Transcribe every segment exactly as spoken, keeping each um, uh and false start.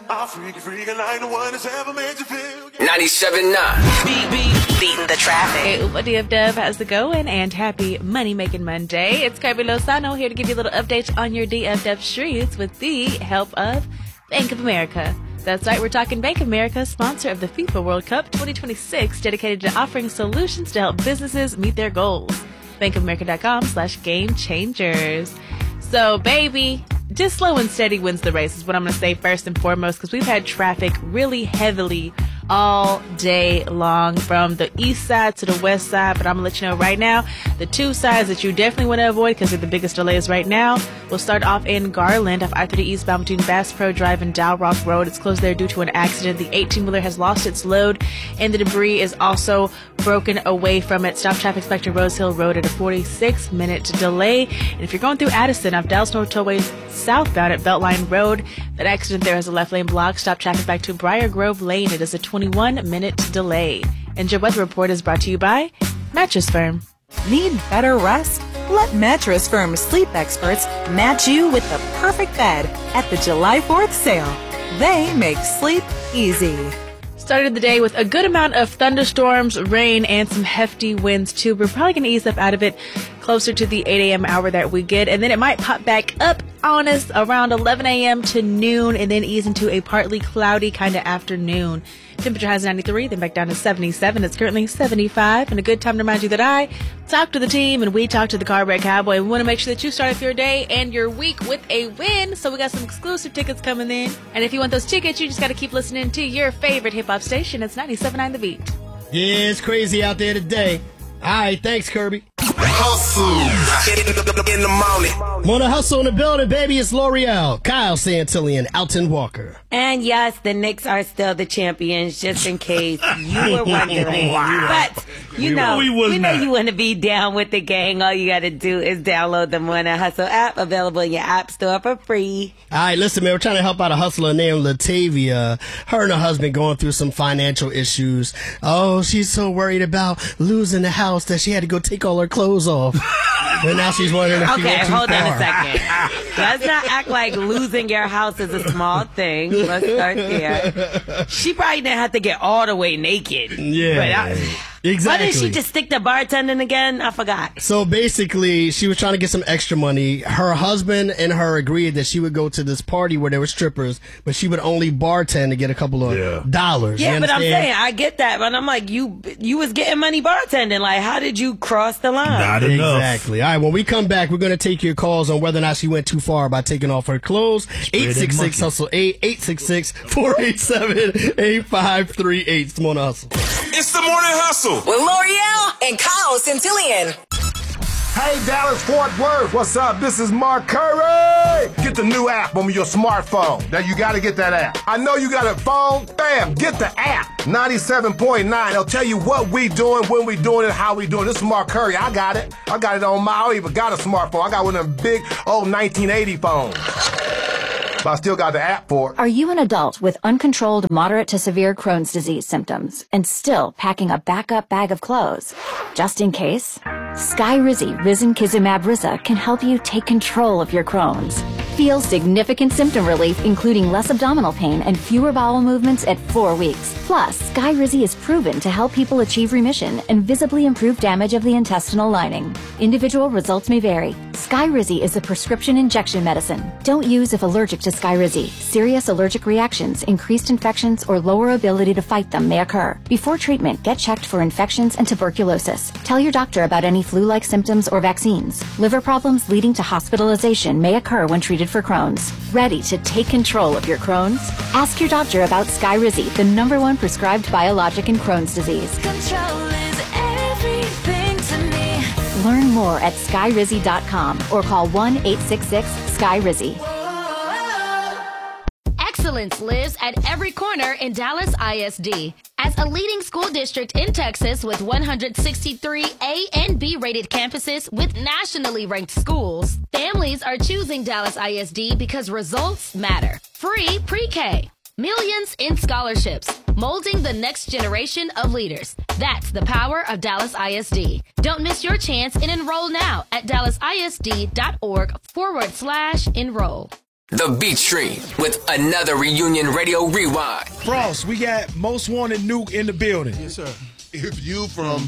I'll freak you, freak, and I ain't the one that's ever made you feel. ninety-seven point nine. Beat, beat, beating the traffic. Hey, Upa D F Dub, how's it going? And happy Money Making Monday. It's Kirby Lozano here to give you a little update on your D F Dub streets with the help of Bank of America. That's right, we're talking Bank of America, sponsor of the FIFA World Cup twenty twenty-six, dedicated to offering solutions to help businesses meet their goals. bankofamerica.com slash game changers. So, baby, just slow and steady wins the race is what I'm going to say first and foremost, because we've had traffic really heavily all day long from the east side to the west side. But I'm going to let you know right now, the two sides that you definitely want to avoid because they're the biggest delays right now. We'll start off in Garland off I thirty eastbound between Bass Pro Drive and Dow Rock Road. It's closed there due to an accident. The eighteen-wheeler has lost its load, and the debris is also broken away from it. Stop traffic back to Rose Hill Road at a forty-six minute delay. And if you're going through Addison off Dallas North Tollway southbound at Beltline Road, that accident there has a left lane block. Stop traffic back to Briar Grove Lane. It is a twenty-one minute delay. And your weather report is brought to you by Mattress Firm. Need better rest? Let Mattress Firm sleep experts match you with the perfect bed at the July fourth sale. They make sleep easy. Started the day with a good amount of thunderstorms, rain, and some hefty winds too. We're probably going to ease up out of it closer to the eight a.m. hour that we get, and then it might pop back up on us around eleven a.m. to noon, and then ease into a partly cloudy kind of afternoon. Temperature has ninety-three, then back down to seventy-seven. It's currently seventy-five, and a good time to remind you that I talk to the team and we talk to the Carberry Cowboy. We want to make sure that you start off your day and your week with a win, so we got some exclusive tickets coming in. And if you want those tickets, you just got to keep listening to your favorite hip-hop station. It's ninety-seven point nine The Beat. Yeah, it's crazy out there today. All right, thanks, Kirby. Hustle. In the morning. Wanna hustle in the building, baby? It's L'Oreal, Kyle Santillan, Alton Walker. And yes, the Knicks are still the champions, just in case you were wondering. But, you know, we, was we know not. you want to be down with the gang. All you got to do is download the Wanna Hustle app, available in your app store for free. All right, listen, man, we're trying to help out a hustler named Latavia. Her and her husband going through some financial issues. Oh, she's so worried about losing the house that she had to go take all her clothes off. And now she's wondering if she Okay, went too hold far. on a second. Let's not act like losing your house is a small thing. Let's start there. She probably didn't have to get all the way naked. Yeah, But I, exactly. Why didn't she just stick to bartending again? I forgot. So basically, she was trying to get some extra money. Her husband and her agreed that she would go to this party where there were strippers, but she would only bartend to get a couple of Yeah. dollars. Yeah, You but I'm understand? saying, I get that, but I'm like, you you was getting money bartending. Like, how did you cross the line? Not enough. Exactly. All right, when we come back, we're going to take your calls on whether or not she went too far by taking off her clothes. eight six six hustle eight, eight six six, four eight seven, eight five three eight. It's Morning Hustle. It's the morning hustle. With L'Oreal and Kyle Santillan. Hey, Dallas Fort Worth, what's up? This is Mark Curry. Get the new app on your smartphone. Now you got to get that app. I know you got a phone. Bam, get the app. ninety-seven point nine. It'll tell you what we doing, when we doing it, how we doing. This is Mark Curry. I got it. I got it on my. I don't even got a smartphone. I got one of them big old nineteen eighty phones. But I still got the app for it. Are you an adult with uncontrolled moderate to severe Crohn's disease symptoms and still packing a backup bag of clothes? Just in case, Skyrizi Risankizumab Riza can help you take control of your Crohn's. Feel significant symptom relief, including less abdominal pain and fewer bowel movements at four weeks. Plus, Skyrizi is proven to help people achieve remission and visibly improve damage of the intestinal lining. Individual results may vary. Skyrizi is a prescription injection medicine. Don't use if allergic to Skyrizi. Serious allergic reactions, increased infections, or lower ability to fight them may occur. Before treatment, get checked for infections and tuberculosis. Tell your doctor about any flu-like symptoms or vaccines. Liver problems leading to hospitalization may occur when treated for Crohn's. Ready to take control of your Crohn's? Ask your doctor about Skyrizi, the number one prescribed biologic in Crohn's disease. Control is everything to me. Learn more at skyrizi dot com or call one eight six six Skyrizi. Excellence lives at every corner in Dallas I S D. As a leading school district in Texas with one hundred sixty-three A and B rated campuses with nationally ranked schools, families are choosing Dallas I S D because results matter. Free pre-K. Millions in scholarships, molding the next generation of leaders. That's the power of Dallas I S D. Don't miss your chance and enroll now at dallasisd.org forward slash enroll. The Beat Stream with another Reunion Radio Rewind. Frost, we got Most Wanted Nuke in the building. Yes, sir. If you from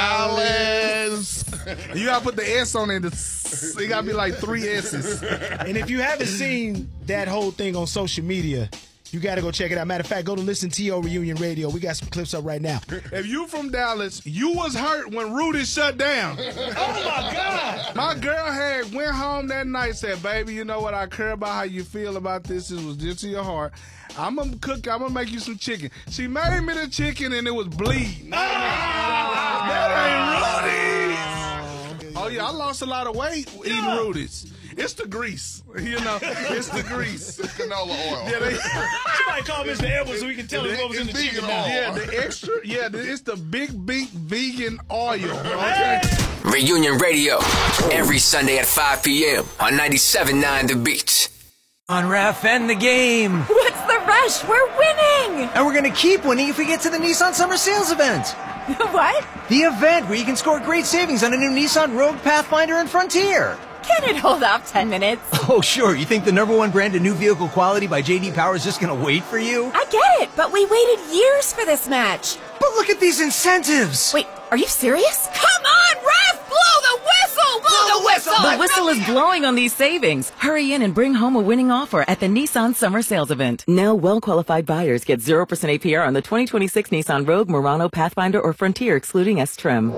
Dallas, you gotta put the S on it. It gotta be like three S's. And if you haven't seen that whole thing on social media, you gotta go check it out. Matter of fact, go to Listen T O Reunion Radio. We got some clips up right now. If you from Dallas, you was hurt when Rudy shut down. Oh my God! My girl had went home that night, said, "Baby, you know what? I care about how you feel about this. It was just to your heart. I'm gonna cook. I'm gonna make you some chicken." She made me the chicken, and it was bleeding. Ah, that ain't Rudy's. Oh yeah, I lost a lot of weight eating yeah. Rudy's. It's the grease, you know. It's the grease. It's canola oil. Yeah, they, somebody call Mister Edwards so we can tell us what was in the chicken now. Yeah, the extra. Yeah, the, it's the Big Beat vegan oil. Okay. Reunion Radio every Sunday at five p.m. on ninety-seven point nine The Beat. On Ref, end the game. What's the rush? We're winning. And we're going to keep winning if we get to the Nissan Summer Sales event. What? The event where you can score great savings on a new Nissan Rogue, Pathfinder, and Frontier. Can it hold off ten minutes? Oh, sure. You think the number one brand of new vehicle quality by J D Power is just going to wait for you? I get it, but we waited years for this match. But look at these incentives. Wait, are you serious? Come on, Ref! Blow the whistle! Blow, blow the whistle! The whistle is blowing on these savings. Hurry in and bring home a winning offer at the Nissan Summer Sales Event. Now well-qualified buyers get zero percent A P R on the twenty twenty-six Nissan Rogue, Murano, Pathfinder, or Frontier, excluding S-Trim.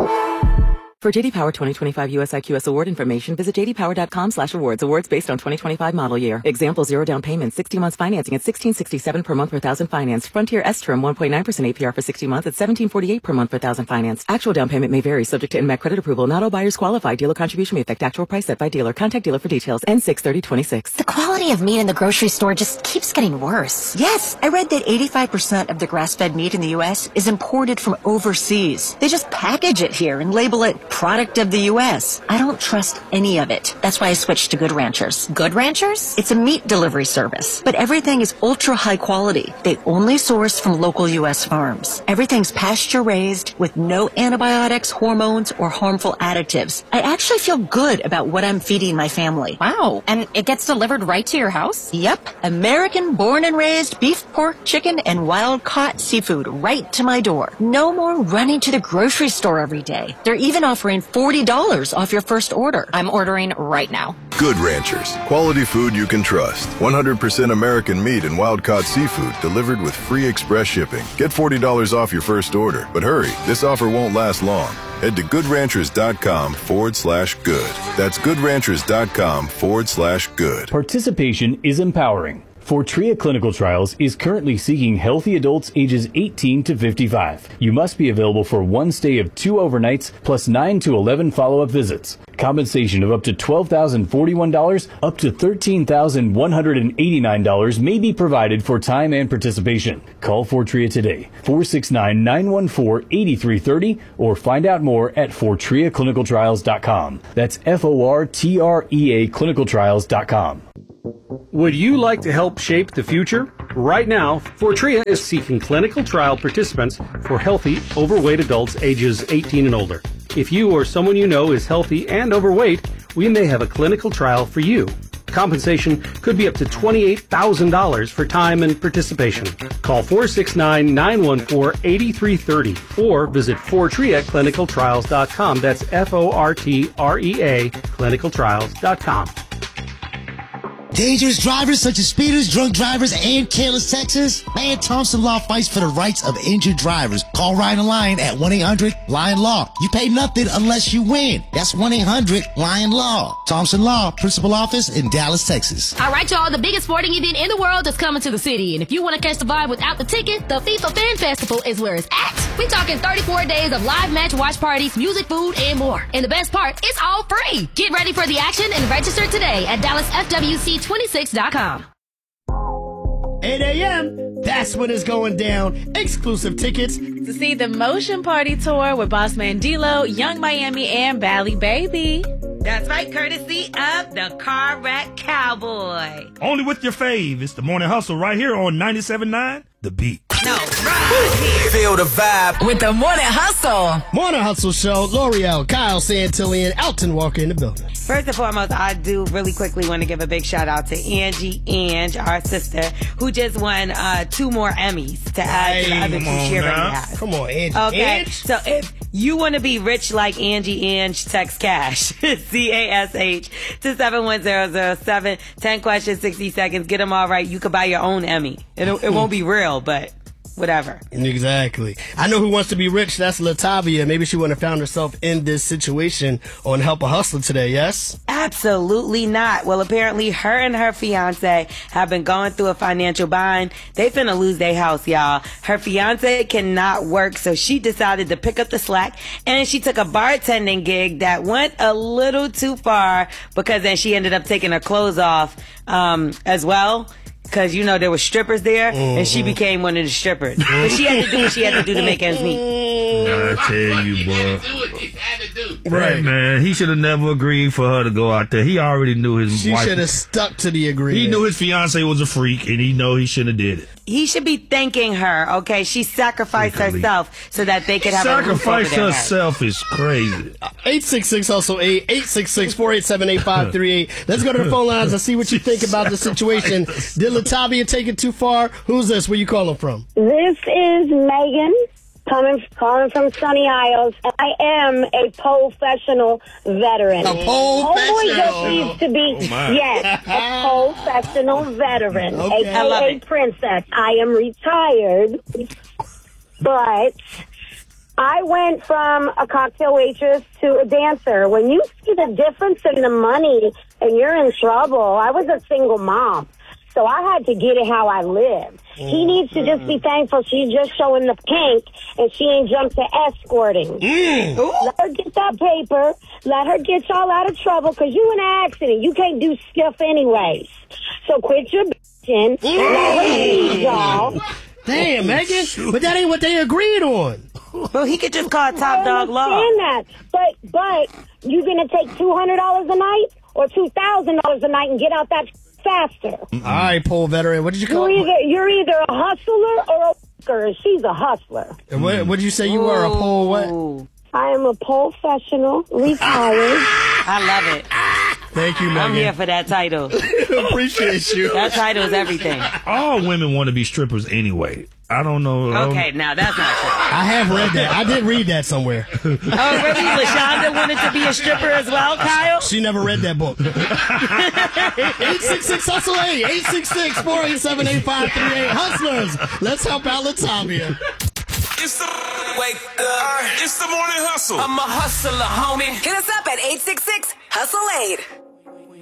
For J D Power twenty twenty-five U S I Q S award information, visit j d power dot com slash awards. Awards based on twenty twenty-five model year. Example, zero down payment, sixty months financing at sixteen sixty-seven per month per thousand financed. Frontier S-Trim, one point nine percent A P R for sixty months at seventeen forty-eight per month per thousand financed. Actual down payment may vary, subject to N M A C credit approval. Not all buyers qualify. Dealer contribution may affect actual price set by dealer. Contact dealer for details. N six thirty twenty-six. The quality of meat in the grocery store just keeps getting worse. Yes, I read that eighty-five percent of the grass-fed meat in the U S is imported from overseas. They just package it here and label it product of the U S. I don't trust any of it. That's why I switched to Good Ranchers. Good Ranchers? It's a meat delivery service, but everything is ultra high quality. They only source from local U S farms. Everything's pasture raised with no antibiotics, hormones, or harmful additives. I actually feel good about what I'm feeding my family. Wow. And it gets delivered right to your house? Yep. American born and raised beef, pork, chicken, and wild caught seafood right to my door. No more running to the grocery store every day. They're even offering forty dollars off your first order. I'm ordering right now. Good Ranchers. Quality food you can trust. one hundred percent American meat and wild-caught seafood delivered with free express shipping. Get forty dollars off your first order. But hurry, this offer won't last long. Head to goodranchers.com forward slash good. That's goodranchers.com forward slash good. Participation is empowering. Fortrea Clinical Trials is currently seeking healthy adults ages eighteen to fifty-five. You must be available for one stay of two overnights plus nine to eleven follow-up visits. Compensation of up to twelve thousand forty-one dollars up to thirteen thousand one hundred eighty-nine dollars may be provided for time and participation. Call Fortrea today, four six nine, nine one four, eight three three zero, or find out more at fortrea clinical trials dot com. That's F O R T R E A clinical trials dot com. Would you like to help shape the future? Right now, Fortrea is seeking clinical trial participants for healthy, overweight adults ages eighteen and older. If you or someone you know is healthy and overweight, we may have a clinical trial for you. Compensation could be up to twenty-eight thousand dollars for time and participation. Call four six nine, nine one four, eight three three zero or visit fortrea clinical trials dot com. That's F O R T R E A clinical trials dot com. Dangerous drivers such as speeders, drunk drivers, and careless Texas? Man, Thompson Law fights for the rights of injured drivers. Call Ryan Lion at one eight hundred Lion Law. You pay nothing unless you win. That's one eight hundred Lion Law. Thompson Law, principal office in Dallas, Texas. All right, y'all, the biggest sporting event in the world is coming to the city. And if you want to catch the vibe without the ticket, the FIFA Fan Festival is where it's at. We're talking thirty-four days of live match watch parties, music, food, and more. And the best part, it's all free. Get ready for the action and register today at Dallas F W C twenty-six dot com. eight a.m. That's when it's going down. Exclusive tickets to see the Motion Party Tour with Bossman D-Lo, Young Miami, and Bally Baby. That's right, courtesy of the Car Wreck Cowboy. Only with your fave. It's the Morning Hustle right here on ninety-seven point nine The Beat. No, right here. Feel the vibe with the Morning Hustle. Morning Hustle Show. L'Oreal, Kyle Santillan, Alton Walker in the building. First and foremost, I do really quickly want to give a big shout out to Angie Ange, our sister, who just won uh, two more Emmys to add to the other two she already has. Come on, Angie. Okay, Ange? so if you want to be rich like Angie Ange, text cash, C A S H, to seven one zero zero seven. ten questions, sixty seconds. Get them all right. You could buy your own Emmy. It, it won't be real, but whatever. Exactly. I know who wants to be rich. That's Latavia. Maybe she wouldn't have found herself in this situation on Help a Hustler today, yes? Absolutely not. Well, apparently her and her fiance have been going through a financial bind. They finna lose their house, y'all. Her fiance cannot work, so she decided to pick up the slack, and she took a bartending gig that went a little too far, because then she ended up taking her clothes off um, as well. Because, you know, there were strippers there, mm-hmm. and she became one of the strippers. But she had to do what she had to do to make ends meet. I tell you, boy. Right, man. He should have never agreed for her to go out there. He already knew his she wife. She should have stuck to the agreement. He knew his fiance was a freak, and he know he shouldn't have did it. He should be thanking her, okay? She sacrificed herself so that they could have Sacrifice a roof over herself is crazy. eight six six hustle eight, eight six six, four eight seven, eight five three eight. Let's go to the phone lines and see what you think about the situation. Did Latavia take it too far? Who's this? Where you calling from? This is Megan. Coming, calling from Sunny Isles. I am a professional veteran. A professional? just needs to be, oh yes, a professional veteran, Okay. a k a. Princess. I am retired, but I went from a cocktail waitress to a dancer. When you see the difference in the money and you're in trouble, I was a single mom. So I had to get it how I live. Mm. He needs to just be thankful she's just showing the pink and she ain't jumped to escorting. Mm. Let her get that paper. Let her get y'all out of trouble, because you in an accident. You can't do stuff anyways. So quit your bitching. Let her leave y'all. Damn, Megan. But that ain't what they agreed on. Well, he could just call it top dog law. I understand that. But, but you going to take two hundred dollars a night or two thousand dollars a night and get out that faster? All right, pole veteran. What did you call you're it? either, you're either a hustler or a worker. She's a hustler. And what, what did you say you were? A pole what? I am a professional, retired. I love it. Thank you, Megan. I'm here for that title. Appreciate you. That title is everything. All women want to be strippers anyway. I don't know. Okay, um, now that's not true. I have read that. I did read that somewhere. Oh, really? LaShonda wanted to be a stripper as well, Kyle? She never read that book. eight six six hustle eight, eight six six, four eight seven, eight five three eight. Hustlers, let's help out Latavia. It's the wake up. It's the morning hustle. I'm a hustler, homie. Hit us up at eight six six hustle eight.